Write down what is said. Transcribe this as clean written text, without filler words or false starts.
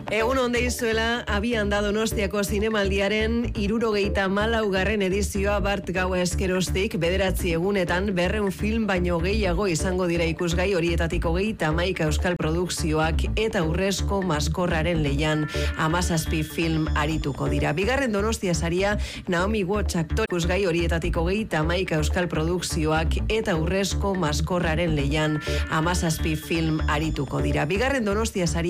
Egun onde izuela, abian da Donostiako zinemaldiaren 74. edizioa bart gaua eskerostik, 9 egunetan 200 film baino gehiago izango dira ikusgai, horietatik 31 euskal produkzioak eta Urrezko Maskorraren lehian 17 film arituko dira. Bigarren Donostia saria Naomi Watts aktore ikusgai, horietatik 31 euskal produkzioak eta Urrezko Maskorraren lehian 17 film arituko dira. Bigarren Donostia saria